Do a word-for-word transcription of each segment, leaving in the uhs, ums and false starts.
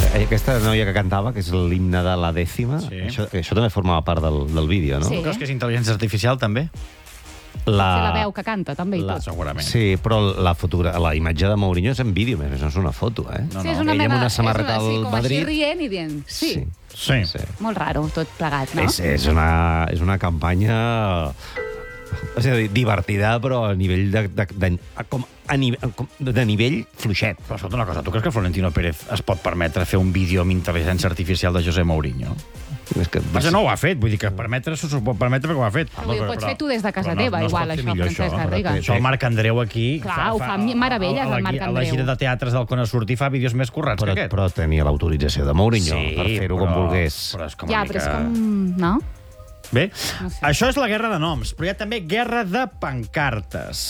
Aquesta noia que cantava, que és l'himne de la dècima, sí. això, això també formava part del, del vídeo, no? Sí. Tu creus que és intel·ligència artificial, també? La... la veu que canta, també, i la... tot. Segurament. Sí, però la, fotogra... la imatge de Mourinho és en vídeo, més no és una foto, eh? No, no. Sí, és una Ell mena... amb una samarreta és una, sí, al com Madrid. així rient i dient. Sí. Sí. Sí. sí. Molt raro, tot plegat, no? És, és, una, és una campanya... És a dir, divertida, però a nivell de... de, de com, a nivell, com, de nivell fluixet. Però escolta una cosa, tu creus que Florentino Pérez es pot permetre fer un vídeo amb intel·ligència artificial de José Mourinho? És que... Perquè no ho ha fet, vull dir que permetre s'ho pot permetre perquè ho ha fet. Però, però, ho pots fer tu des de casa no, teva, no igual, això, Francesc Garriga. Això el Marc Andreu aquí... Clar, ho fa meravelles, el Marc A la Andreu. gira de teatres del Con Sortir fa vídeos més currats però, que aquest. però tenia l'autorització de Mourinho sí, per fer-ho però, com volgués. Però és com Ja, una però és mica... com... No? Bé, No sé. això és la guerra de noms, però hi ha també guerra de pancartes.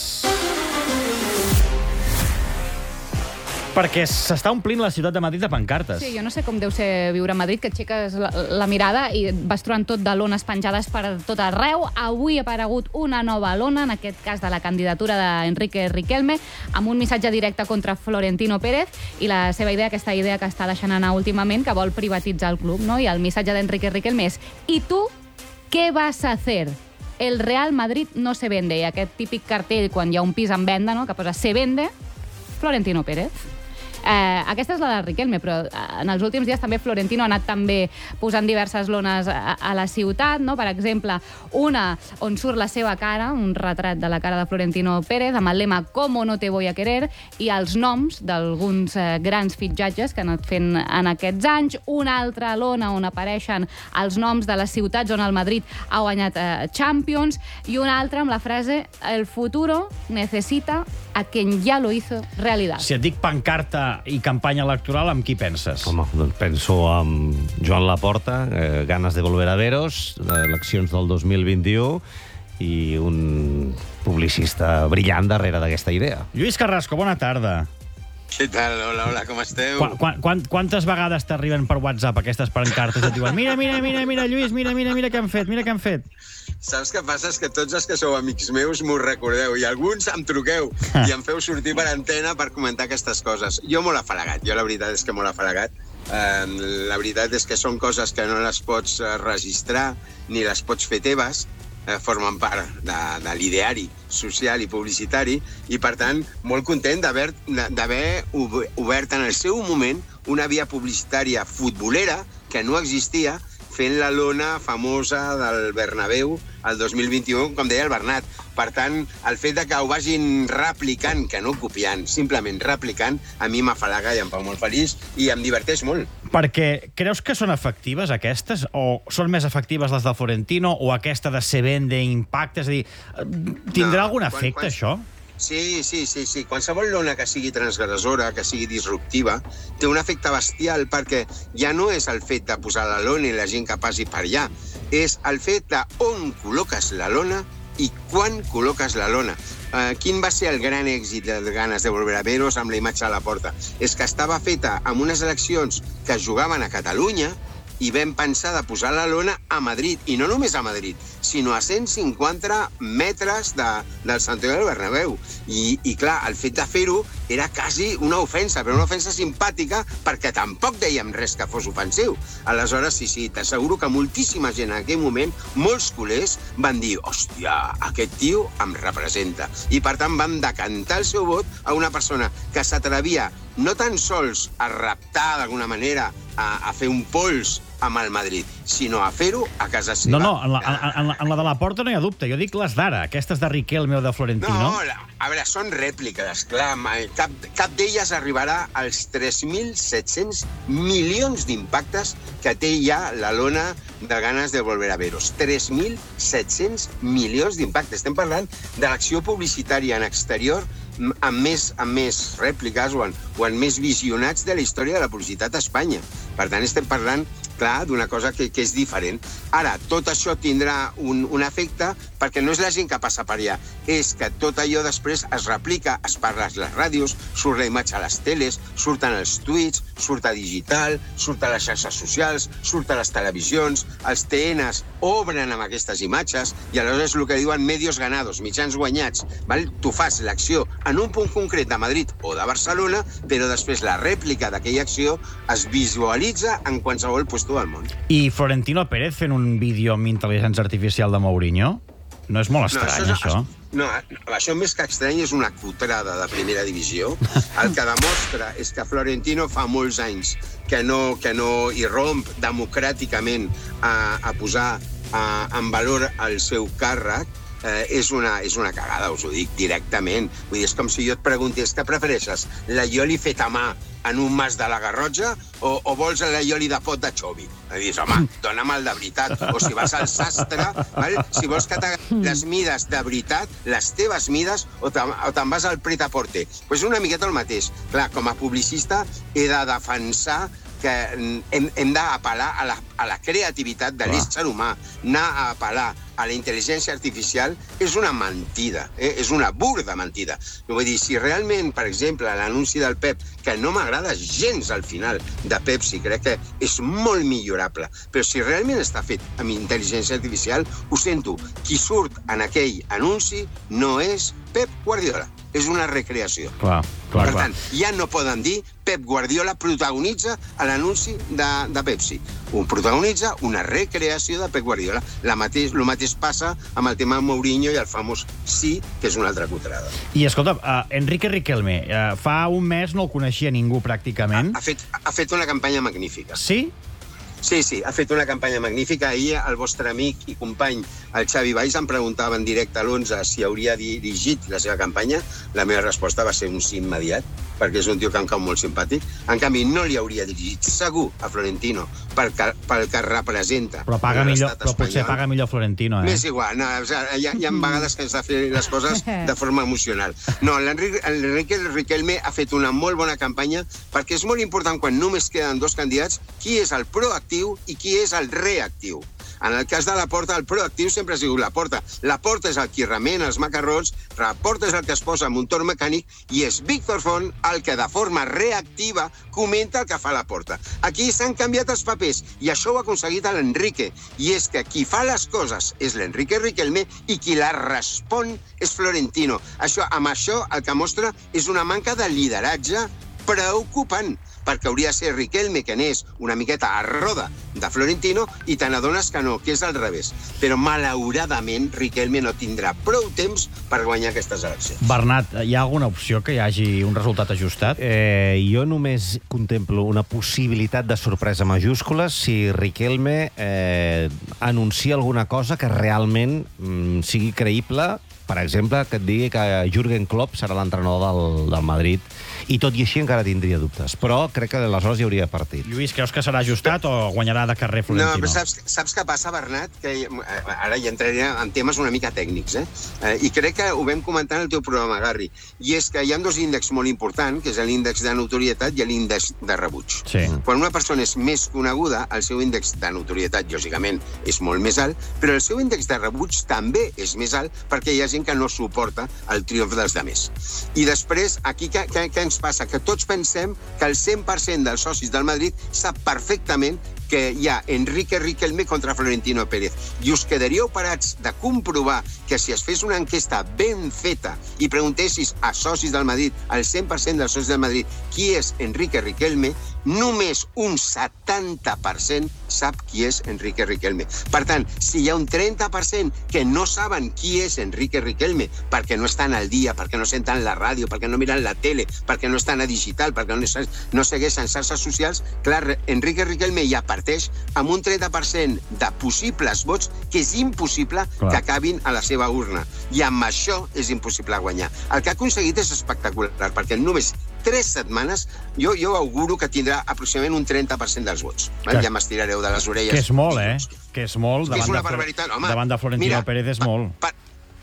Perquè s'està omplint la ciutat de Madrid de pancartes. Sí, jo no sé com deu ser viure a Madrid, que aixeques la, la mirada i vas trobant tot de lones penjades per tot arreu. Avui ha aparegut una nova lona, en aquest cas de la candidatura d'Enrique Riquelme, amb un missatge directe contra Florentino Pérez i la seva idea, aquesta idea que està deixant anar últimament, que vol privatitzar el club, no? I el missatge d'Enrique Riquelme és: ¿y tú qué vas a hacer? El Real Madrid no se vende. I aquest típic cartell, quan hi ha un pis en venda, no?, que posa se vende, Florentino Pérez. Eh, aquesta és la de Riquelme, però en els últims dies també Florentino ha anat també posant diverses lones a, a la ciutat, no? Per exemple, una on surt la seva cara, un retrat de la cara de Florentino Pérez, amb el lema «Cómo no te voy a querer», i els noms d'alguns eh, grans fitxatges que han anat fent en aquests anys. Una altra lona on apareixen els noms de les ciutats on el Madrid ha guanyat eh, Champions, i una altra amb la frase «El futuro necesita a quien ya lo hizo realidad». Si et dic pancarta i campanya electoral, amb qui penses? Home, doncs penso en Joan Laporta, eh, ganes de volver a veros, eleccions del dos mil vint-i-u, i un publicista brillant darrere d'aquesta idea. Lluís Carrasco, bona tarda. Què tal? Hola, hola, com esteu? Qua, qua, quan, quantes vegades t'arriben per WhatsApp aquestes pancartes i et diuen mira, mira, mira, mira, Lluís, mira, mira, mira què han fet, mira què han fet? Saps què passa? És que tots els que sou amics meus m'ho recordeu i alguns em truqueu i em feu sortir per antena per comentar aquestes coses. Jo molt afalagat, jo la veritat és que molt afalagat. Eh, la veritat és que són coses que no les pots registrar ni les pots fer teves, eh, formen part de, de l'ideari social i publicitari, i per tant molt content d'haver d'haver obert en el seu moment una via publicitària futbolera que no existia, fent la lona famosa del Bernabéu el dos mil vint-i-u, com deia el Bernat. Per tant, el fet de que ho vagin replicant, que no copiant, simplement replicant, a mi m'afalaga i em fa molt feliç i em diverteix molt. Perquè creus que són efectives aquestes? O són més efectives les del Florentino? O aquesta de se vende impacte? És a dir, tindrà No, algun quan- efecte, quan- això? Sí, sí, sí, sí. Qualsevol lona que sigui transgressora, que sigui disruptiva, té un efecte bestial, perquè ja no és el fet de posar la lona i la gent que passi per allà, és el fet de on col·loques la lona i quan col·loques la lona. Uh, quin va ser el gran èxit de ganes de volver a veros amb la imatge a la porta? És que estava feta amb unes eleccions que es jugaven a Catalunya i vam pensar de posar la lona a Madrid, i no només a Madrid, sinó a cent cinquanta metres de, del Santiago del Bernabéu. I, I clar, el fet de fer-ho era quasi una ofensa, però una ofensa simpàtica, perquè tampoc dèiem res que fos ofensiu. Aleshores, sí, sí, t'asseguro que moltíssima gent en aquell moment, molts culers, van dir, hòstia, aquest tio em representa. I per tant van decantar el seu vot a una persona que s'atrevia no tan sols a raptar d'alguna manera, a, a fer un pols amb el Madrid, sinó a fer-ho a casa seva. No, no, en la, en, en, la, en la de la porta no hi ha dubte. Jo dic les d'ara, aquestes de Riquelme o de Florentino. No, la, a veure, són rèpliques, clar. Cap, cap d'elles arribarà als tres mil set-cents milions d'impactes que té ja la lona de ganes de volver a veros. tres mil set-cents milions d'impactes. Estem parlant de l'acció publicitària en exterior amb més, amb més rèpliques o en, o en més visionats de la història de la publicitat a Espanya. Per tant, estem parlant clar, d'una cosa que, que és diferent. Ara, tot això tindrà un, un efecte perquè no és la gent que passa per allà, és que tot allò després es replica, es parla a les ràdios, surt la imatge a les teles, surten els tuits, surt a digital, surt a les xarxes socials, surt a les televisions, els T Ns obren amb aquestes imatges i aleshores el que diuen medios ganados, mitjans guanyats. Val? Tu fas l'acció en un punt concret de Madrid o de Barcelona, però després la rèplica d'aquella acció es visualitza en qualsevol puesto del món. I Florentino Pérez fent un vídeo amb intel·ligència artificial de Mourinho? No és molt estrany, no, això? És, no, això més que estrany és una cutrada de primera divisió. El que demostra és que Florentino fa molts anys que no, que no irromp democràticament a, a posar a, en valor el seu càrrec. Eh, és, una, és una cagada, us ho dic directament. Vull dir, és com si jo et preguntés què prefereixes, la Ioli feta a mà en un mas de la Garrotxa o, o vols la Ioli de pot de xovi? I dius, home, dona'm el de veritat. O si vas al sastre, val? Si vols que t'agradin les mides de veritat, les teves mides, o te'n te vas al pret-a-porter. Pues una miqueta el mateix. Clar, com a publicista he de defensar que hem, hem d'apel·lar a la, a la creativitat de l'ésser humà. Anar a apel·lar a la intel·ligència artificial és una mentida, eh? És una burda mentida. Vull dir, si realment, per exemple, l'anunci del Pep, que no m'agrada gens al final de Pepsi, crec que és molt millorable, però si realment està fet amb intel·ligència artificial, ho sento, qui surt en aquell anunci no és Pep Guardiola, és una recreació. Clar, clar, per tant, ja no poden dir Pep Guardiola protagonitza l'anunci de, de Pepsi. Un protagonitza una recreació de Pep Guardiola. La mateix, el mateix passa amb el tema de Mourinho i el famós sí, que és una altra cutrada. I escolta, uh, Enrique Riquelme, uh, fa un mes no el coneixia ningú pràcticament. Ha, ha, fet, ha fet una campanya magnífica. Sí? Sí, sí, ha fet una campanya magnífica. Ahir el vostre amic i company, el Xavi Valls, em preguntava en directe a l'onze si hauria dirigit la seva campanya. La meva resposta va ser un sí immediat, perquè és un tio que em cau molt simpàtic. En canvi, no li hauria dirigit segur a Florentino pel que, pel que representa. Però, paga millor, però potser paga millor Florentino, eh? M'és igual, no, o sigui, hi, ha, hi ha vegades que has de fer les coses de forma emocional. No, l'Enrique Riquelme ha fet una molt bona campanya perquè és molt important quan només queden dos candidats qui és el proactiu i qui és el reactiu. En el cas de la Porta, el proactiu sempre ha sigut la Porta. La Porta és el qui remena els macarrons, la Porta és el que es posa amb un torn mecànic i és Víctor Font el que de forma reactiva comenta el que fa la Porta. Aquí s'han canviat els papers i això ho ha aconseguit l'Enrique. I és que qui fa les coses és l'Enrique Riquelme i qui la respon és Florentino. Això, amb això el que mostra és una manca de lideratge preocupant, perquè hauria de ser Riquelme que anés una miqueta a roda de Florentino i te n'adones que no, que és al revés. Però malauradament Riquelme no tindrà prou temps per guanyar aquestes eleccions. Bernat, hi ha alguna opció que hi hagi un resultat ajustat? Eh, jo només contemplo una possibilitat de sorpresa majúscula si Riquelme eh, anuncia alguna cosa que realment mm, sigui creïble. Per exemple, que et digui que Jürgen Klopp serà l'entrenador del, del Madrid, i tot i així encara tindria dubtes. Però crec que aleshores hi hauria partit. Lluís, creus que serà ajustat o guanyarà de carrer Florentino? No, però saps, saps què passa, Bernat? Que ara ja entraré en temes una mica tècnics, eh? eh? I crec que ho vam comentar en el teu programa, Garri. I és que hi ha dos índexs molt importants, que és l'índex de notorietat i l'índex de rebuig. Sí. Quan una persona és més coneguda, el seu índex de notorietat, lògicament, és molt més alt, però el seu índex de rebuig també és més alt perquè hi ha gent que no suporta el triomf dels demés. I després, aquí què, què, què ens passa? Que tots pensem que el cent per cent dels socis del Madrid sap perfectament que hi ha Enrique Riquelme contra Florentino Pérez. I us quedaríeu parats de comprovar que si es fes una enquesta ben feta i preguntessis a socis del Madrid, al cent per cent dels socis del Madrid, qui és Enrique Riquelme, només un setanta per cent sap qui és Enrique Riquelme. Per tant, si hi ha un trenta per cent que no saben qui és Enrique Riquelme, perquè no estan al dia, perquè no senten la ràdio, perquè no miren la tele, perquè no estan a digital, perquè no, no segueixen xarxes socials, clar, Enrique Riquelme ja parteix amb un trenta per cent de possibles vots que és impossible clar. Que acabin a la seva urna. I amb això és impossible guanyar. El que ha aconseguit és espectacular, perquè en només tres setmanes jo, jo auguro que tindrà aproximadament un trenta per cent dels vots. Que, ja m'estirareu de les orelles. Que és molt, eh? Que és molt. Que davant és una de, barbaritat. Home, davant de Florentino mira, Pérez és per, molt. Per,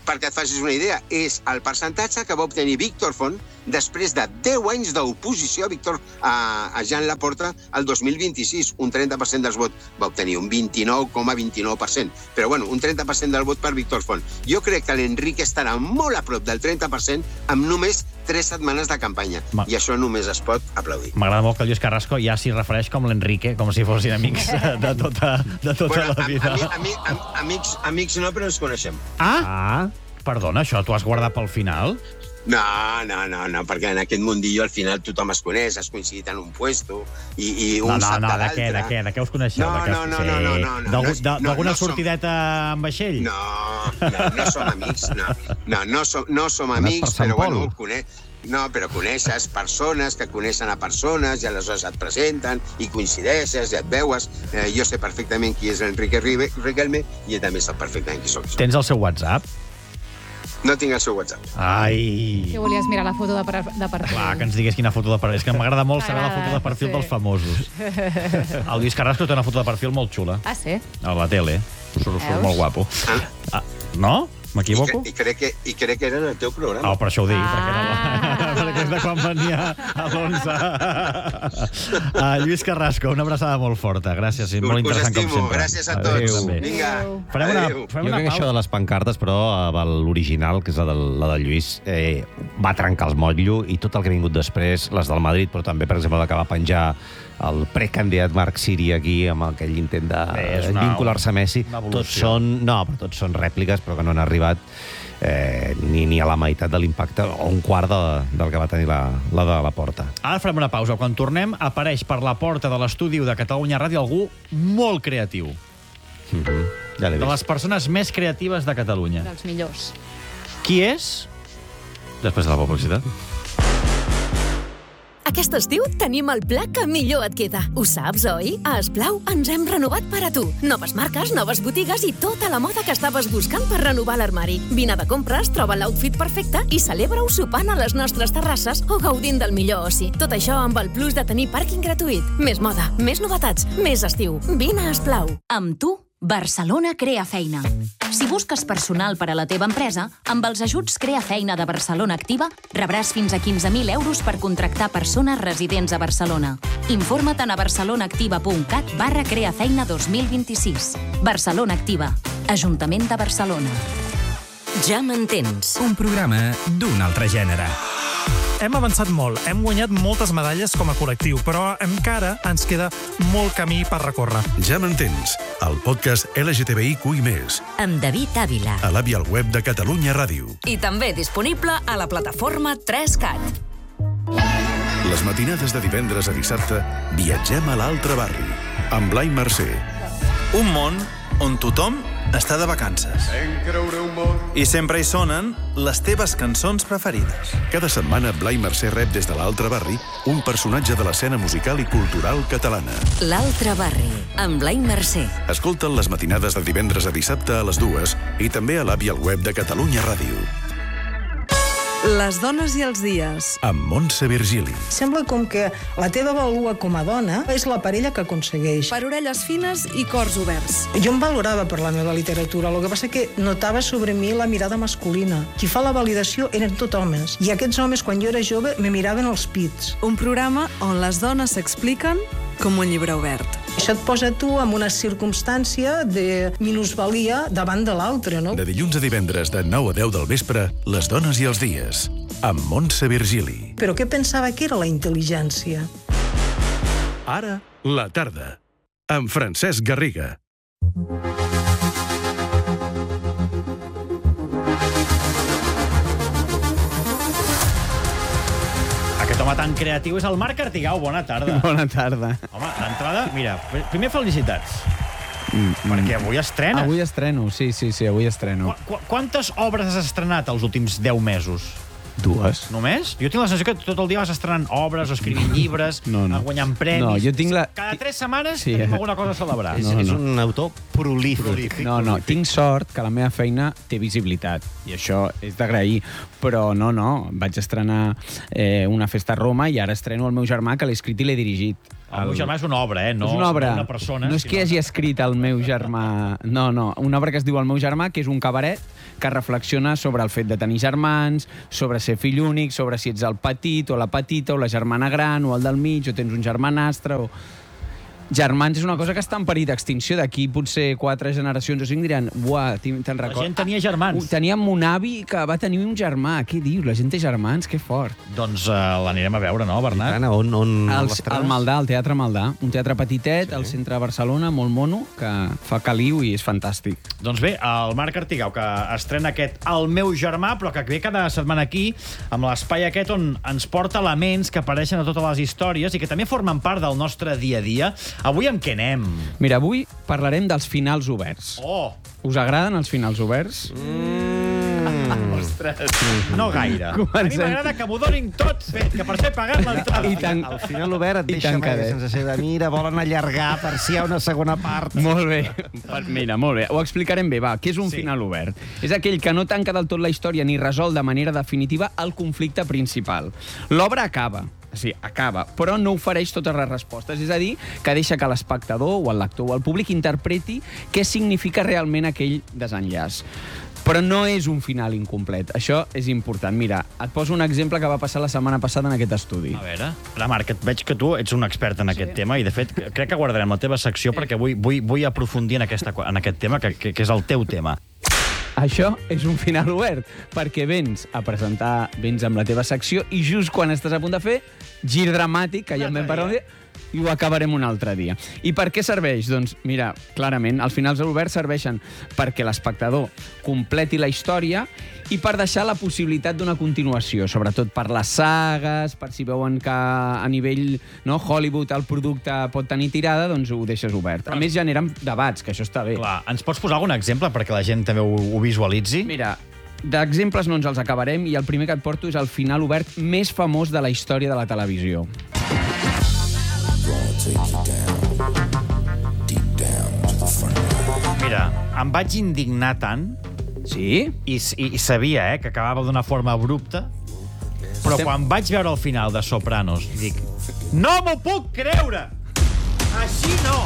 perquè et facis una idea, és el percentatge que va obtenir Víctor Font després de deu anys d'oposició a, Víctor, a, a Joan Laporta el dos mil vint-i-sis. Un trenta per cent dels vots va obtenir, un vint-i-nou coma vint-i-nou per cent. Però, bueno, un trenta per cent del vot per Víctor Font. Jo crec que l'Enrique estarà molt a prop del trenta per cent amb només tres setmanes de campanya. Ma... I això només es pot aplaudir. M'agrada molt que el Lluís Carrasco ja s'hi refereix com l'Enrique, com si fossin amics de tota, de tota bueno, la vida. A, a mi, a mi, a, amics, amics no, però ens coneixem. Ah? Ah, Perdona, això t'ho has guardat pel final? No, no, no, no, perquè en aquest mundillo al final tothom es coneix, has coincidit en un puesto i, i un No, no, sap no, de de què, l'altre. de què, de què us coneixeu? No, De què us- no, no, no, no, no, no, D'algú- no, de- no, D'alguna no som- sortideta amb vaixell? No, no, no som amics, no, no, no, som, no som Anat per amics, Sant però Pol. bueno, cone... no, però coneixes persones que coneixen a persones i aleshores et presenten i coincideixes i et veues. Eh, jo sé perfectament qui és Enrique Rive- Riquelme i ell també sap perfectament qui soc jo. Tens el seu WhatsApp? No tinc el seu WhatsApp. Ai... Si volies mirar la foto de, per, de perfil. Clar, que ens digués quina foto de perfil. És que m'agrada molt saber la foto de perfil Sí. dels famosos. El Lluís Carrasco té una foto de perfil molt xula. Ah, sí? A la tele. Surt, surt Veus? molt guapo. Ah, no? I, M'equivoco? cre- i, crec que, I crec que era en el teu programa. Oh, per això ho dic, Ah. perquè, era la... perquè és de quan venia a l'onze. Uh, Lluís Carrasco, una abraçada molt forta. Gràcies, i molt Us interessant com estimo, sempre. gràcies a Adéu. tots. També. Vinga, Farem una, adéu. farem jo una crec que això pausa. de les pancartes, però, amb l'original, que és la del, la del Lluís, eh, va trencar el motllo, i tot el que ha vingut després, les del Madrid, però també, per exemple, la que va penjar el precandidat Marc Siri aquí, amb aquell intent de Bé, és una- vincular-se a Messi. una evolució. Tots són, no, però tots són rèpliques, però que no han arribat eh, ni, ni a la meitat de l'impacte, o un quart de, del que va tenir la, la de la Porta. Ara farem una pausa. Quan tornem, apareix per la porta de l'estudi de Catalunya Ràdio algú molt creatiu. Mm -hmm. Ja l'he De vist. les persones més creatives de Catalunya. Dels millors. Qui és? Després de la publicitat. Aquest estiu tenim el pla que millor et queda. Ho saps, oi? A Esplau ens hem renovat per a tu. Noves marques, noves botigues i tota la moda que estaves buscant per renovar l'armari. Vine de compres, troba l'outfit perfecte i celebra-ho sopant a les nostres terrasses o gaudint del millor oci. Tot això amb el plus de tenir pàrquing gratuït. Més moda, més novetats, més estiu. Vine a Esplau. Amb tu, Barcelona crea feina. Si busques personal per a la teva empresa, amb els ajuts Crea Feina de Barcelona Activa rebràs fins a quinze mil euros per contractar persones residents a Barcelona. Informa't a barcelonaactiva.cat barra Crea Feina dos mil vint-i-sis. Barcelona Activa, Ajuntament de Barcelona. Ja m'entens. Un programa d'un altre gènere. Hem avançat molt, hem guanyat moltes medalles com a col·lectiu, però encara ens queda molt camí per recórrer. Ja m'entens, el podcast L G T B I Q i més, Amb David Ávila. a l'app i al web de Catalunya Ràdio. I també disponible a la plataforma tres cat. Les matinades de divendres a dissabte viatgem a l'altre barri, amb Blai Mercè. Un món on tothom està de vacances. I sempre hi sonen les teves cançons preferides. Cada setmana Blai Mercè rep des de l'altre barri un personatge de l'escena musical i cultural catalana. L'altre barri, amb Blai Mercè. Escolta'l les matinades de divendres a dissabte a les dues i també a l'app i al web de Catalunya Ràdio. Les dones i els dies. Amb Montse Virgili. Sembla com que la teva vàlua com a dona és la parella que aconsegueix. Per orelles fines i cors oberts. Jo em valorava per la meva literatura, el que passa que notava sobre mi la mirada masculina. Qui fa la validació eren tot homes. I aquests homes, quan jo era jove, me miraven els pits. Un programa on les dones s'expliquen com un llibre obert. Això et posa tu en una circumstància de minusvalia davant de l'altre, no? De dilluns a divendres de nou a deu del vespre, Les dones i els dies, amb Montse Virgili. Però què pensava que era la intel·ligència? Ara, la tarda, amb Francesc Garriga. Aquest home tan creatiu és el Marc Artigau. Bona tarda. Bona tarda. Home, d'entrada, mira, primer felicitats. Mm, perquè avui estrenes. Avui estreno, sí, sí, sí, avui estreno. Qu qu Quantes obres has estrenat els últims deu mesos? Dues. Només? Jo tinc la sensació que tot el dia vas estrenant obres, o escrivint llibres, no, no. guanyant premis. No, jo tinc la... Cada tres setmanes Sí, tenim eh? alguna cosa a celebrar. És, No, és no. un autor prolífic. Prolífic. No, no, tinc sort que la meva feina té visibilitat, i això és d'agrair, però no, no, vaig estrenar eh, Una festa a Roma i ara estreno el meu germà, que l'he escrit i l'he dirigit. El meu germà és una obra, eh? No és una obra. una persona. No és que hagi escrit el meu germà... No, no. Una obra que es diu El meu germà, que és un cabaret que reflexiona sobre el fet de tenir germans, sobre ser fill únic, sobre si ets el petit o la petita o la germana gran o el del mig o tens un germanastre o... Germans és una cosa que està en perill d'extinció. D'aquí potser quatre generacions o cinc diran buah, te'n recordes? La gent tenia germans. Teníem un avi que va tenir un germà. Què dius? La gent té germans? Que fort. Doncs uh, l'anirem a veure, no, Bernat? Tant, on, on el, el Maldà, el Teatre Maldà. Un teatre petitet, sí. Al centre de Barcelona, molt mono, que fa caliu i és fantàstic. Doncs bé, el Marc Artigau, que estrena aquest El meu germà, però que ve cada setmana aquí, amb l'espai aquest on ens porta elements que apareixen a totes les històries i que també formen part del nostre dia a dia. Avui amb què anem? Mira, avui parlarem dels finals oberts. Oh! Us agraden els finals oberts? Mm. Ostres, no gaire. Comencem. A mi m'agrada que m'ho donin tot fet, que per ser pagat l'entrada. Tan... Al final obert et deixa amb aquesta sensació de mira, volen allargar per si hi ha una segona part. Molt bé. Mira, molt bé. Ho explicarem bé, va. Què és un sí. final obert? És aquell que no tanca del tot la història ni resol de manera definitiva el conflicte principal. L'obra acaba. Sí, acaba, però no ofereix totes les respostes. És a dir, que deixa que l'espectador o el lector o el públic interpreti què significa realment aquell desenllaç. Però no és un final incomplet. Això és important. Mira, et poso un exemple que va passar la setmana passada en aquest estudi. A veure, la Marc, et veig que tu ets un expert en sí. aquest tema i, de fet, crec que guardarem la teva secció perquè vull, vull, vull aprofundir en, aquesta, en aquest tema, que, que, que és el teu tema. Això és un final obert, perquè vens a presentar, vens amb la teva secció i just quan estàs a punt de fer, gir dramàtic, que ja en vam parlar un dia, i ho acabarem un altre dia. I per què serveix? Doncs, mira, clarament, els finals oberts serveixen perquè l'espectador completi la història i per deixar la possibilitat d'una continuació, sobretot per les sagues, per si veuen que a nivell no, Hollywood el producte pot tenir tirada, doncs ho deixes obert. A més, generen debats, que això està bé. Clar, ens pots posar algun exemple perquè la gent també ho, ho visualitzi? Mira, d'exemples no ens els acabarem i el primer que et porto és el final obert més famós de la història de la televisió. Mira, em vaig indignar tant. Sí? I, i, i sabia eh, que acabava d'una forma abrupta, però Estem... quan vaig veure el final de Sopranos, dic, no m'ho puc creure! Així no!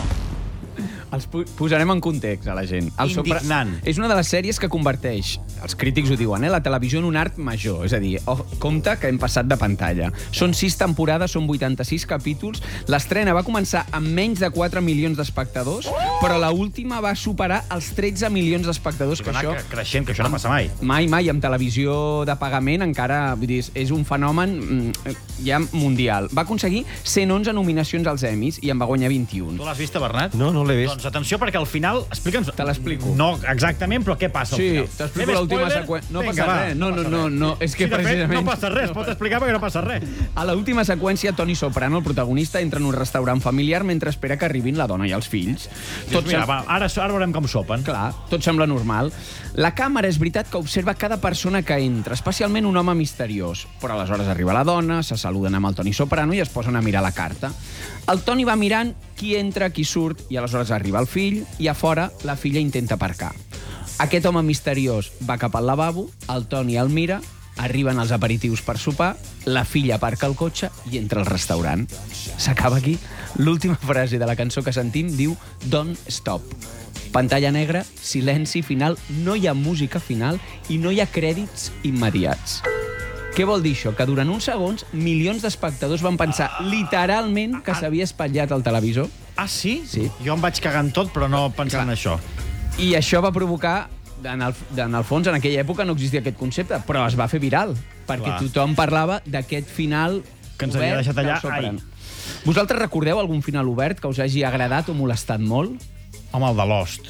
Els posarem en context a la gent. El Indignant. Sopra... És una de les sèries que converteix, els crítics ho diuen, eh, la televisió en un art major. És a dir, oh, compte que hem passat de pantalla. Són sis temporades, són vuitanta-sis capítols. L'estrena va començar amb menys de quatre milions d'espectadors, però l'última va superar els tretze milions d'espectadors. Que això... creixent, que això no passa mai. Mai, mai. Amb televisió de pagament encara, vull dir, és un fenomen ja mundial. Va aconseguir cent onze nominacions als Emmys i en va guanyar vint-i-un. Tu l'has vist, Bernat? No, no l'he vist. Doncs atenció, perquè al final... Explica'ns... Te l'explico. No exactament, però què passa al sí, final? Sí, t'explico l'última seqüència. No Vinga, passa va, res. No, no, no, no. És que sí, de precisament... fet, no passa res. Es pot explicar perquè no passa res. A l'última seqüència, Tony Soprano, el protagonista, entra en un restaurant familiar mentre espera que arribin la dona i els fills. Tot mira, va, ara, ara veurem com sopen. Clar, tot sembla normal. La càmera és veritat que observa cada persona que entra, especialment un home misteriós. Però aleshores arriba la dona, se saluden amb el Tony Soprano i es posen a mirar la carta. El Tony va mirant qui entra, qui surt, i aleshores arriba el fill, i a fora la filla intenta aparcar. Aquest home misteriós va cap al lavabo, el Tony el mira, arriben els aperitius per sopar, la filla aparca el cotxe i entra al restaurant. S'acaba aquí. L'última frase de la cançó que sentim diu Don't Stop. Pantalla negra, silenci final, no hi ha música final i no hi ha crèdits immediats. Què vol dir això? Que durant uns segons milions d'espectadors van pensar literalment que s'havia espatllat el televisor. Ah, sí? Sí. Jo em vaig cagar en tot, però no pensant en això. I això va provocar, en el, en el fons, en aquella època no existia aquest concepte, però es va fer viral, perquè Clar. tothom parlava d'aquest final que ens havia deixat allà. Ai. Vosaltres recordeu algun final obert que us hagi agradat o molestat molt? Home, el de Lost.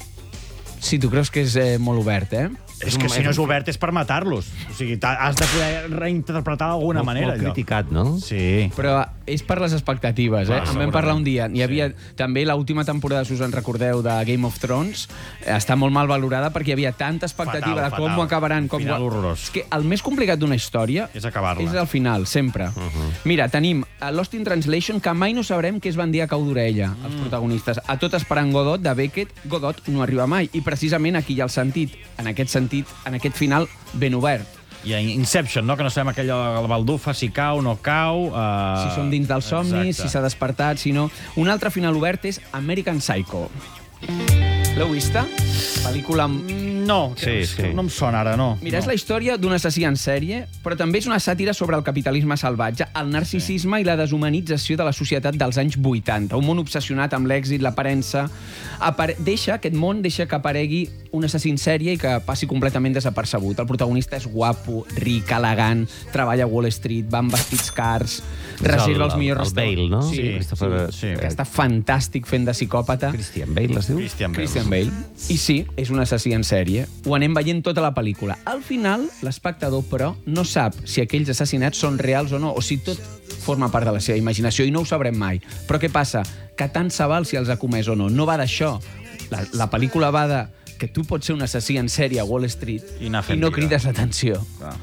Sí, tu creus que és eh, molt obert, eh? És que si no és obert és per matar-los. O sigui, has de poder reinterpretar d'alguna molt, manera. Molt criticat, no? Sí. Però és per les expectatives, eh? Ah, en vam parlar un dia. Hi havia sí. també l'última temporada, si us en recordeu, de Game of Thrones, està molt mal valorada perquè hi havia tanta expectativa fatal, de com fatal. ho acabaran. Com final ho... horrorós. És que el més complicat d'una història és acabar-la. És el final, sempre. Uh -huh. Mira, tenim a Lost in Translation, que mai no sabrem què es van dir a cau d'orella, mm. els protagonistes. A tot esperant Godot, de Beckett, Godot no arriba mai. I precisament aquí hi ha el sentit. En aquest sentit, en aquest final ben obert. I Inception, no? Que no sabem aquella la baldufa, si cau, no cau... Uh... Si som dins dels somnis, si s'ha despertat, si no... Un altre final obert és American Psycho. L'heu vista? Pel·lícula... No, sí, sí. no em sona ara, no. Mira, és no. la història d'un assassí en sèrie, però també és una sàtira sobre el capitalisme salvatge, el narcisisme sí. i la deshumanització de la societat dels anys vuitanta. Un món obsessionat amb l'èxit, l'aparença... Apare... Deixa, aquest món deixa que aparegui un assassí en sèrie i que passi completament desapercebut. El protagonista és guapo, ric, elegant, treballa a Wall Street, va amb vestits cars, reserva els millors... El Bale, no? Sí, Christopher... sí, que està fantàstic fent de psicòpata. Christian Bale, es diu? Christian Bale. Christian Bale. I sí, és un assassí en sèrie. Ho anem veient tota la pel·lícula. Al final, l'espectador, però, no sap si aquells assassinats són reals o no, o si tot forma part de la seva imaginació, i no ho sabrem mai. Però què passa? Que tant se val si els ha comès o no. No va d'això. La, la pel·lícula va de que tu pots ser un assassí en sèrie a Wall Street i, i no crides l'atenció. Ah.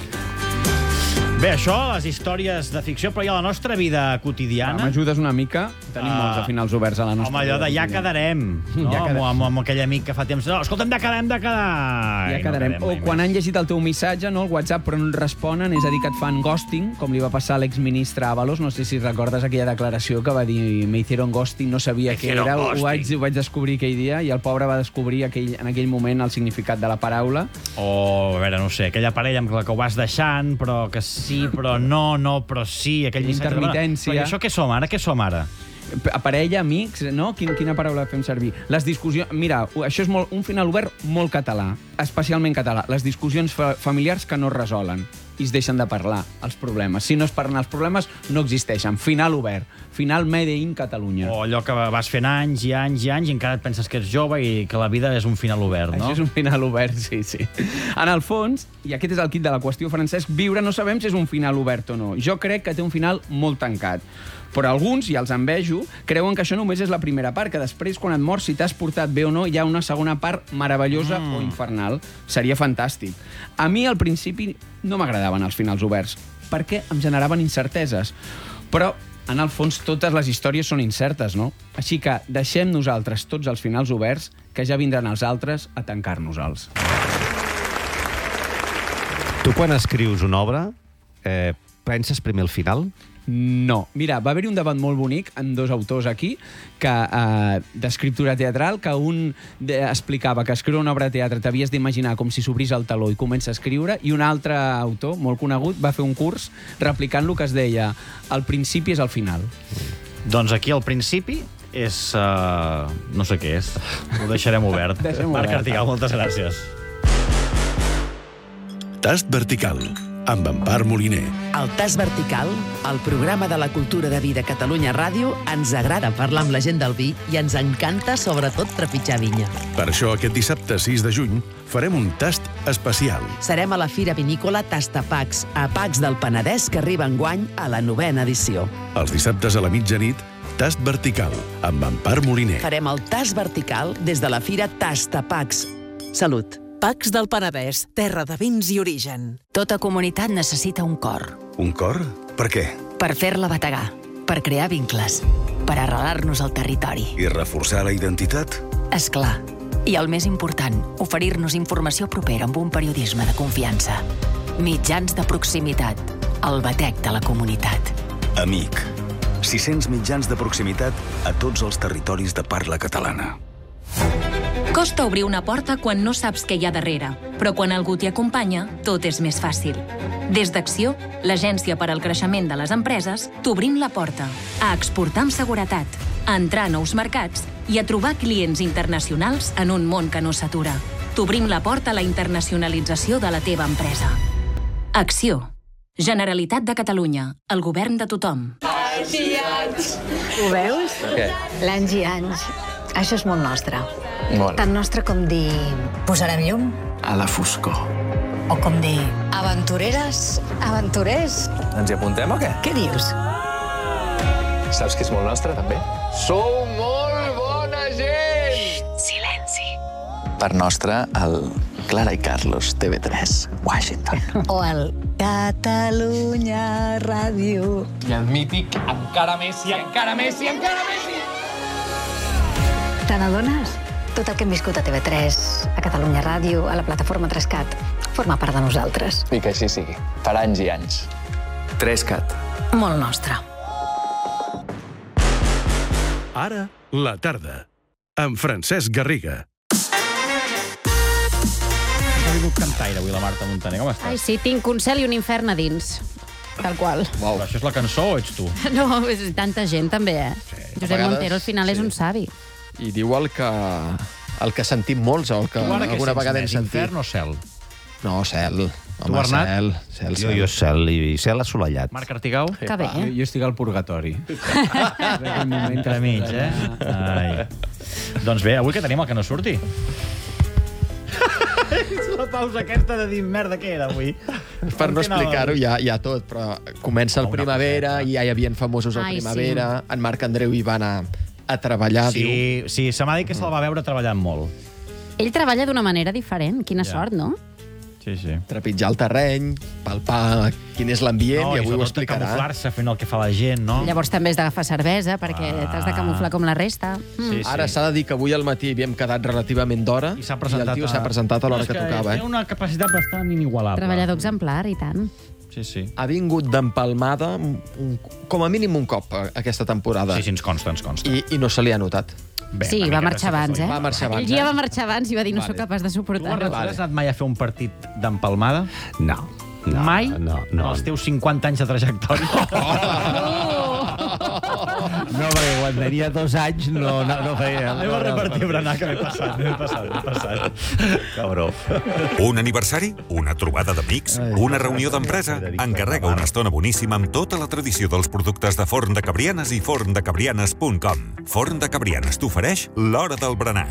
Bé, això, les històries de ficció, però hi ha la nostra vida quotidiana. M'ajudes una mica? Tenim uh, molts de finals oberts a la nostra home, allò de ja quedarem, no? Ja quedarem. Amb, amb aquell amic que fa temps... No, escolta'm, de quedar, hem de quedar... Ja quedarem. No quedem, o quan han llegit el teu missatge, no, el WhatsApp, però no et responen, és a dir, que et fan ghosting, com li va passar a l'exministre Ábalos. No sé si recordes aquella declaració que va dir me hicieron ghosting, no sabia què era. Ho vaig, ho vaig descobrir aquell dia i el pobre va descobrir aquell, en aquell moment el significat de la paraula. O, a veure, no sé, aquella parella amb la que ho vas deixant, però que sí, però no, no, però sí, aquell missatge... Intermitència. Però això què som ara? Què som ara? Parella, amics, no? Quina, quina paraula fem servir? Les discussions... Mira, això és molt, un final obert molt català, especialment català. Les discussions fa familiars que no es resolen i es deixen de parlar, els problemes. Si no es parlen els problemes, no existeixen. Final obert. Final made in Catalunya. O allò que vas fent anys i anys i anys i encara et penses que ets jove i que la vida és un final obert, no? Això és un final obert, sí, sí. En el fons, i aquest és el kit de la qüestió, Francesc, viure no sabem si és un final obert o no. Jo crec que té un final molt tancat. Però alguns, i els envejo, creuen que això només és la primera part, que després, quan et mors, si t'has portat bé o no, hi ha una segona part meravellosa mm. o infernal. Seria fantàstic. A mi, al principi, no m'agradaven els finals oberts, perquè em generaven incerteses. Però, en el fons, totes les històries són incertes, no? Així que deixem nosaltres tots els finals oberts, que ja vindran els altres a tancar-nos-els. Tu, quan escrius una obra, eh, penses primer el final? No. Mira, va haver-hi un debat molt bonic en dos autors aquí que eh, d'escriptura teatral, que un de, explicava que escriure una obra de teatre t'havies d'imaginar com si s'obrís el taló i comença a escriure, i un altre autor, molt conegut, va fer un curs replicant lo que es deia el principi és el final. Doncs aquí el principi és... Uh, no sé què és. Ho deixarem obert. Deixem Marc obert. Artigal, moltes gràcies. Tast vertical, amb Empar Moliner. El Tast Vertical, el programa de la cultura de vi de Catalunya Ràdio, ens agrada parlar amb la gent del vi i ens encanta, sobretot, trepitjar vinya. Per això, aquest dissabte sis de juny, farem un tast especial. Serem a la Fira Vinícola Tastapacs, a Pacs del Penedès, que arriba enguany a la novena edició. Els dissabtes a la mitjanit, Tast vertical, amb Empar Moliner. Farem el Tast Vertical des de la Fira Tastapacs. Salut! Pacs del Penedès, terra de vins i origen. Tota comunitat necessita un cor. Un cor? Per què? Per fer-la bategar, per crear vincles, per arrelar-nos al territori. I reforçar la identitat? És clar. I el més important, oferir-nos informació propera amb un periodisme de confiança. Mitjans de proximitat, el batec de la comunitat. Amic. sis-cents mitjans de proximitat a tots els territoris de parla catalana. Costa obrir una porta quan no saps què hi ha darrere, però quan algú t'hi acompanya, tot és més fàcil. Des d'Acció, l'agència per al creixement de les empreses, t'obrim la porta a exportar amb seguretat, a entrar a nous mercats i a trobar clients internacionals en un món que no s'atura. T'obrim la porta a la internacionalització de la teva empresa. Acció. Generalitat de Catalunya. El govern de tothom. Anys i anys. Ho veus? Què? L'anys i anys. Això és molt nostre. Molt. Tan nostre com dir... Posarem llum? A la foscor. O com dir... Aventureres, aventurers. Ens hi apuntem o què? Què dius? Saps que és molt nostre, també? Sou molt bona gent! Xxt, silenci. Per nostre, el Clara i Carlos, T V tres, Washington. O el Catalunya Ràdio. I el mític Encara més i encara més i encara més i... Te n'adones? tot el que hem viscut a T V tres, a Catalunya Ràdio, a la plataforma Trescat, forma part de nosaltres. I que així sigui. Per anys i anys. Trescat. Molt nostre. Ara, la tarda. Amb Francesc Garriga. Ha vingut cantaire avui la Marta Montaner. Com estàs? Ai, sí, tinc un cel i un infern a dins. Tal qual. Wow. Però això és la cançó o ets tu? No, és tanta gent també, eh? Sí, Josep vegades, Montero al final sí. és un savi. I diu el que, el que sentim molts, o el que Tu ara què alguna sents vegada hem més, sentit. infern o cel? No, cel. Tu, Home, Bernat? cel. cel, Jo, cel. jo cel, i cel assolellat. Marc Artigau? Que bé, Jo, eh? jo estic al purgatori. Entremig, eh? Ai. Doncs bé, avui que tenim el que no surti? És la pausa aquesta de dir merda, què era avui? Per no explicar-ho, ja, ja tot, però comença el Una primavera, i ja hi havia famosos al Ai, primavera, en Marc Andreu hi va anar a treballar, diu. Sí, sí, se m'ha dit que se'l va veure treballant molt. Ell treballa d'una manera diferent. Quina Ja. sort, no? Sí, sí. Trepitjar el terreny, palpar quin és l'ambient, No, i avui ho sobretot explicarà. camuflar-se fent el que fa la gent, no? Llavors també has d'agafar cervesa, perquè Ah. t'has de camuflar com la resta. Mm. Sí, sí. Ara s'ha de dir que avui al matí havíem quedat relativament d'hora, I s'ha presentat el tio a- s'ha presentat a l'hora No, és que, que tocava. Té Eh? una capacitat bastant inigualable. Treballador exemplar, i tant. Sí, sí. Ha vingut d'empalmada un, un, com a mínim un cop a- aquesta temporada. Sí, sí, ens consta, ens consta. I, I no se li ha notat. Bé, Sí, una va mica marxar de abans, eh? Va marxar abans, Ell ja eh? va marxar abans i va dir no Vale. sóc capaç de Tu, suportar-ho. Arnau, has anat mai a fer un partit d'empalmada? No. no Mai? No, En no. els teus cinquanta anys de trajectòria? No, perquè quan tenia dos anys no, no, no feia... Anem a repartir berenar, que m'he passat, m'he passat, m'he passat. Cabró. Un aniversari, una trobada d'amics, una reunió d'empresa. Encarrega una estona boníssima amb tota la tradició dels productes de Forn de Cabrianes i forn de cabrianes punt com. Forn de Cabrianes t'ofereix l'hora del berenar.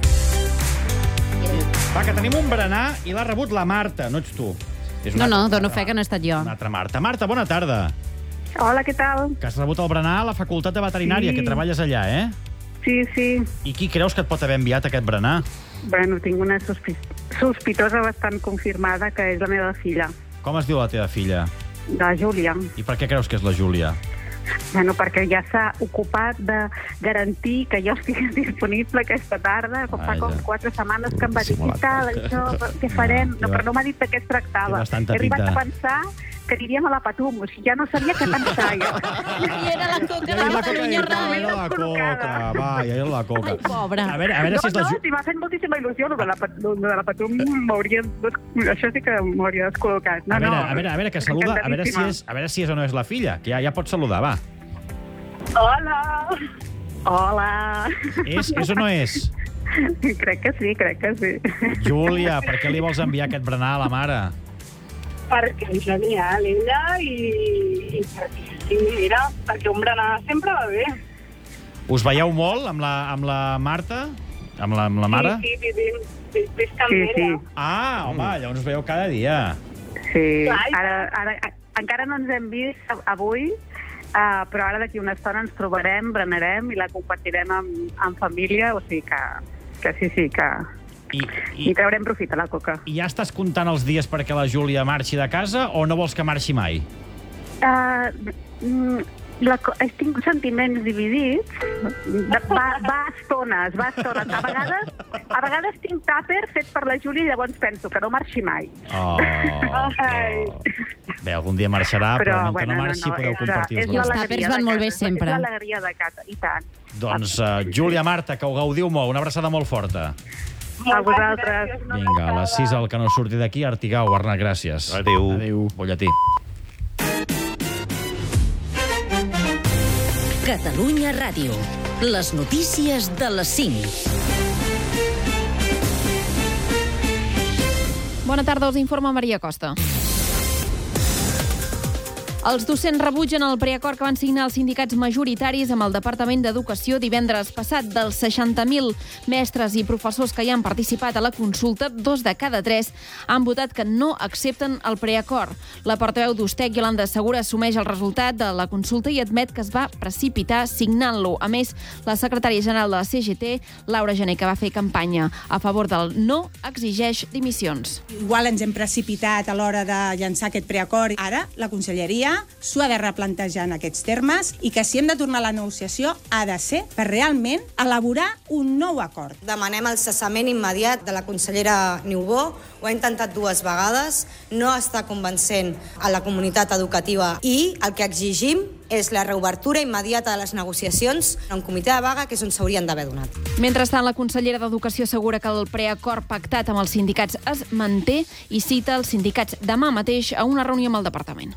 Va, que tenim un berenar i l'ha rebut la Marta, no ets tu. És No, una no, altra- dono fe que no he estat jo. Una altra Marta. Marta, bona tarda. Hola, què tal? Que has rebut el berenar a la Facultat de Veterinària, Sí. que treballes allà, eh? Sí, sí. I qui creus que et pot haver enviat aquest berenar? Bueno, tinc una sospi sospitosa bastant confirmada, que és la meva filla, Com es diu la teva filla? la Júlia. I per què creus que és la Júlia? Bueno, perquè ja s'ha ocupat de garantir que jo estigués disponible aquesta tarda, com fa Vaja. com quatre setmanes que em va dir, Dissimulat. "Què tal, això, què farem?" Ja, No, ja. però no m'ha dit de què es tractava. Té bastanta He arribat pinta. a pensar que aniríem a la Patum, o sigui, ja no sabia què pensar jo. I era la coca de Era la Catalunya coca, Ràdio. era la coca, va, ja era la coca. Ai, pobra. A veure, a veure no, si és la no, Ju... si m'ha fet moltíssima il·lusió, lo de la, Pat- lo de la Patum m'hauria... Això sí que m'hauria descol·locat. No, A veure, no, a veure, a veure, que saluda, a veure si és, a veure si és o no és la filla, que ja, ja pots saludar, va. Hola! Hola! És, és o no és? Crec que sí, crec que sí. Júlia, per què li vols enviar aquest berenar a la mare? Perquè és genial, ella, i, i perquè, sí, mira, perquè un berenar sempre va bé. Us veieu molt amb la, amb la Marta? Amb la, amb la mare? Sí, sí, vivim, visc amb Sí, ella. sí. Ah, home, llavors us veieu cada dia. Sí, Clar, i ara, ara, encara no ens hem vist avui, uh, però ara d'aquí una estona ens trobarem, berenarem i la compartirem amb, amb família, o sigui que, que sí, sí, que... I, I traurem profit a la coca. I ja estàs comptant els dies perquè la Júlia marxi de casa o no vols que marxi mai? Uh, mm, la, co- eh, tinc sentiments dividits, de, va, va a estones, va a estones. A vegades, a vegades tinc tàper fet per la Júlia i llavors penso que no marxi mai. Oh, Ai. bé, algun dia marxarà, però, però mentre bueno, no marxi podeu és, compartir els és dos. l'alegria tàpers van de molt bé casa, sempre. És l'alegria de casa, i tant. Doncs, uh, Júlia, Marta, que ho gaudiu molt. Una abraçada molt forta. A vosaltres. Vinga, a les sis el que no surti d'aquí, Artigau, Bernat, gràcies. Adéu. Adéu. Bolletí. Catalunya Ràdio. Les notícies de les cinc. Bona tarda, us informa Maria Costa. Els docents rebutgen el preacord que van signar els sindicats majoritaris amb el Departament d'Educació divendres passat. Dels seixanta mil mestres i professors que hi han participat a la consulta, dos de cada tres han votat que no accepten el preacord. La portaveu d'Ustec, Yolanda Segura, assumeix el resultat de la consulta i admet que es va precipitar signant-lo. A més, la secretària general de la C G T, Laura Gené, que va fer campanya a favor del no, exigeix dimissions. Igual ens hem precipitat a l'hora de llançar aquest preacord. Ara, la Conselleria canviar, s'ho ha de replantejar en aquests termes i que si hem de tornar a la negociació ha de ser per realment elaborar un nou acord. Demanem el cessament immediat de la consellera Niubó. Ho ha intentat dues vegades, no està convencent a la comunitat educativa i el que exigim és la reobertura immediata de les negociacions en comitè de vaga, que és on s'haurien d'haver donat. Mentrestant, la consellera d'Educació assegura que el preacord pactat amb els sindicats es manté i cita els sindicats demà mateix a una reunió amb el departament.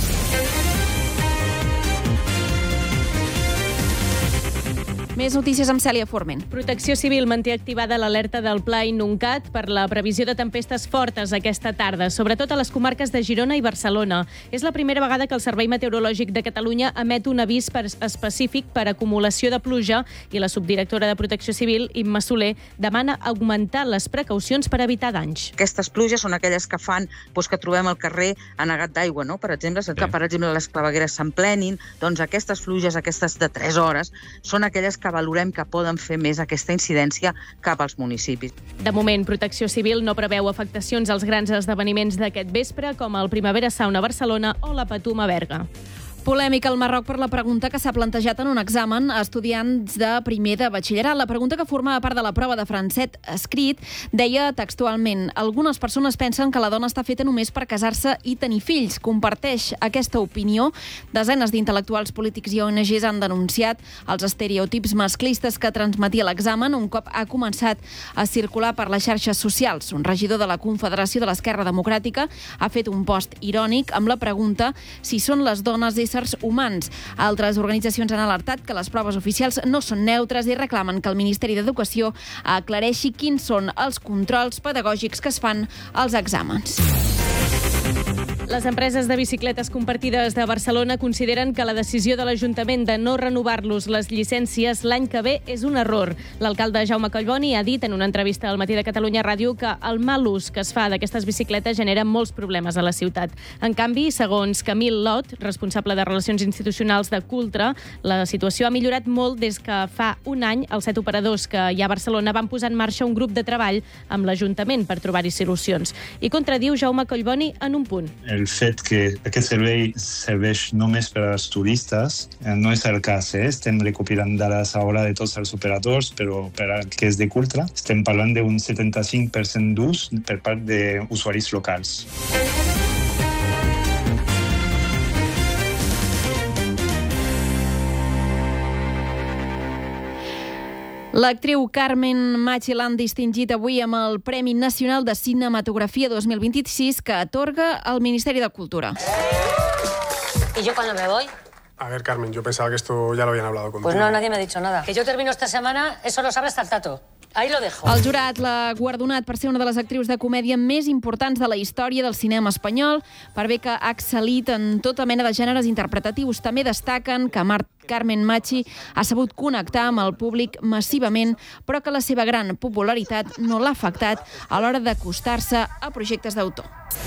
Més notícies amb Cèlia Forment. Protecció Civil manté activada l'alerta del Pla Inuncat per la previsió de tempestes fortes aquesta tarda, sobretot a les comarques de Girona i Barcelona. És la primera vegada que el Servei Meteorològic de Catalunya emet un avís per específic per acumulació de pluja i la subdirectora de Protecció Civil, Imma Soler, demana augmentar les precaucions per evitar danys. Aquestes pluges són aquelles que fan doncs, que trobem al carrer anegat d'aigua, no? Per exemple, que per exemple les clavegueres s'emplenin, doncs aquestes pluges, aquestes de tres hores, són aquelles que valorem que poden fer més aquesta incidència cap als municipis. De moment, Protecció Civil no preveu afectacions als grans esdeveniments d'aquest vespre, com el Primavera Sound a Barcelona o la Patum a Berga. Polèmica al Marroc per la pregunta que s'ha plantejat en un examen a estudiants de primer de batxillerat. La pregunta, que formava part de la prova de francès escrit, deia textualment: algunes persones pensen que la dona està feta només per casar-se i tenir fills. Comparteix aquesta opinió. Desenes d'intel·lectuals, polítics i O N Ges han denunciat els estereotips masclistes que transmetia l'examen un cop ha començat a circular per les xarxes socials. Un regidor de la Confederació de l'Esquerra Democràtica ha fet un post irònic amb la pregunta si són les dones éssers humans. Altres organitzacions han alertat que les proves oficials no són neutres i reclamen que el Ministeri d'Educació aclareixi quins són els controls pedagògics que es fan als exàmens. Les empreses de bicicletes compartides de Barcelona consideren que la decisió de l'Ajuntament de no renovar-los les llicències l'any que ve és un error. L'alcalde Jaume Collboni ha dit en una entrevista al Matí de Catalunya Ràdio que el mal ús que es fa d'aquestes bicicletes genera molts problemes a la ciutat. En canvi, segons Camil Lot, responsable de Relacions Institucionals de Cultra, la situació ha millorat molt des que fa un any els set operadors que hi ha a Barcelona van posar en marxa un grup de treball amb l'Ajuntament per trobar-hi solucions. I contradiu Jaume Collboni en un punt. El fet que aquest servei serveix només per als turistes no és el cas. Eh? Estem recopilant dades ara de tots els operadors, però per al que és de Cultra estem parlant d'un setanta-cinc per cent d'ús per part d'usuaris locals. L'actriu Carmen Machi l'han distingit avui amb el Premi Nacional de Cinematografia dos mil vint-i-sis que atorga el Ministeri de Cultura. ¿Y yo cuándo me voy? A ver, Carmen, yo pensaba que esto ya lo habían hablado contigo. Pues no, nadie me ha dicho nada. Que yo termino esta semana, eso lo sabe hasta el Tato. Ahí lo dejo. El jurat l'ha guardonat per ser una de les actrius de comèdia més importants de la història del cinema espanyol, per bé que ha excel·lit en tota mena de gèneres interpretatius. També destaquen que Mar Carmen Machi ha sabut connectar amb el públic massivament, però que la seva gran popularitat no l'ha afectat a l'hora d'acostar-se a projectes d'autor.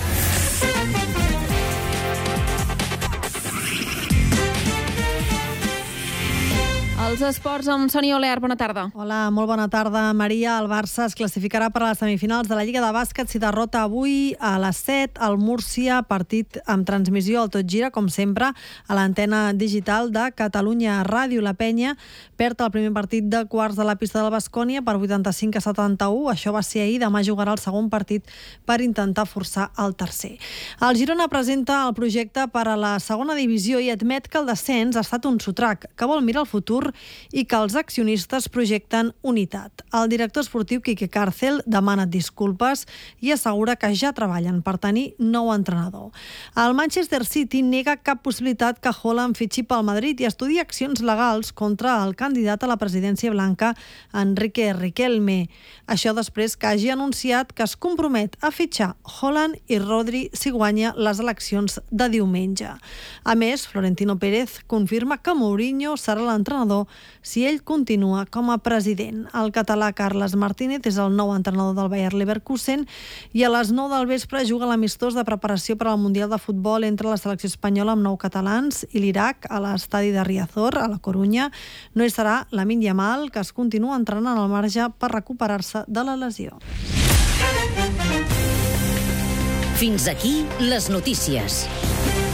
Els esports amb Sònia Olear, bona tarda. Hola, molt bona tarda, Maria. El Barça es classificarà per a les semifinals de la Lliga de Bàsquet si derrota avui a les set al Múrcia, partit amb transmissió al Tot Gira, com sempre, a l'antena digital de Catalunya Ràdio. La Penya perd el primer partit de quarts de la pista del Baskonia per vuitanta-cinc a setanta-u. Això va ser ahir. Demà jugarà el segon partit per intentar forçar el tercer. El Girona presenta el projecte per a la segona divisió i admet que el descens ha estat un sotrac, que vol mirar el futur i que els accionistes projecten unitat. El director esportiu Quique Cárcel demana disculpes i assegura que ja treballen per tenir nou entrenador. El Manchester City nega cap possibilitat que Haaland fitxi pel Madrid i estudia accions legals contra el candidat a la presidència blanca, Enrique Riquelme. Això després que hagi anunciat que es compromet a fitxar Haaland i Rodri si guanya les eleccions de diumenge. A més, Florentino Pérez confirma que Mourinho serà l'entrenador si ell continua com a president. El català Carles Martínez és el nou entrenador del Bayer Leverkusen i a les nou del vespre juga l'amistós de preparació per al Mundial de Futbol entre la selecció espanyola amb nou catalans i l'Iraq a l'estadi de Riazor, a la Corunya. No hi serà Lamine Yamal, que es continua entrenant al marge per recuperar-se de la lesió. Fins aquí les notícies.